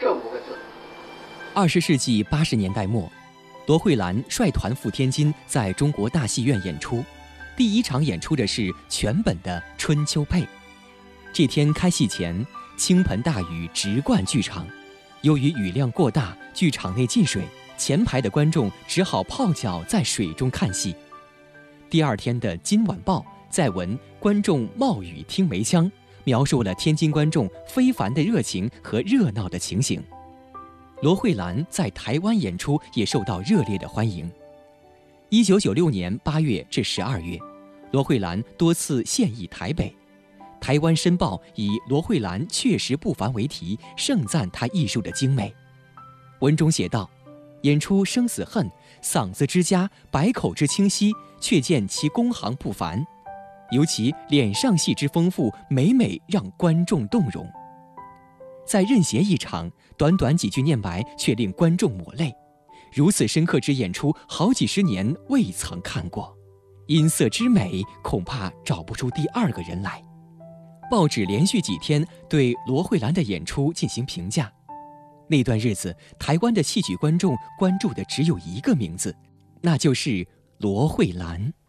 这5个字。 20世纪80年代末，罗慧兰率团赴天津，在中国大戏院演出。第一场演出的是全本的《春秋配》。这天开戏前，倾盆大雨直灌剧场，由于雨量过大，剧场内进水，前排的观众只好泡脚在水中看戏。第二天的《今晚报》在文观众冒雨听梅腔，描述了天津观众非凡的热情和热闹的情形。罗慧兰在台湾演出也受到热烈的欢迎。1996年8月至12月，罗慧兰多次现役台北。台湾申报以罗慧兰确实不凡为题，盛赞她艺术的精美。文中写道：演出生死恨，嗓子之佳，百口之清晰，却见其工行不凡，尤其脸上戏之丰富，每每让观众动容。在任贤一场，短短几句念白却令观众抹泪，如此深刻之演出，好几十年未曾看过。音色之美，恐怕找不出第二个人来。报纸连续几天对罗慧兰的演出进行评价。那段日子，台湾的戏曲观众关注的只有一个名字，那就是罗慧兰。